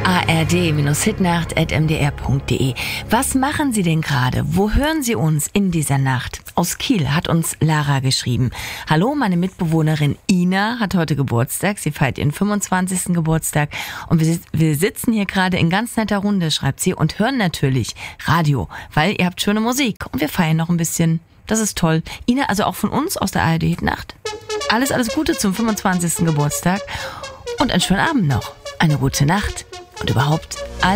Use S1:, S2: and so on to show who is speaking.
S1: ard-hitnacht@mdr.de. Was machen Sie denn gerade? Wo hören Sie uns in dieser Nacht? Aus Kiel hat uns Lara geschrieben. Hallo, meine Mitbewohnerin Ina hat heute Geburtstag. Sie feiert ihren 25. Geburtstag. Und wir sitzen hier gerade in ganz netter Runde, schreibt sie, und hören natürlich Radio, weil ihr habt schöne Musik. Und wir feiern noch ein bisschen. Das ist toll. Ina, also auch von uns aus der ARD-Hitnacht. Alles Gute zum 25. Geburtstag. Und einen schönen Abend noch. Eine gute Nacht. Und überhaupt alles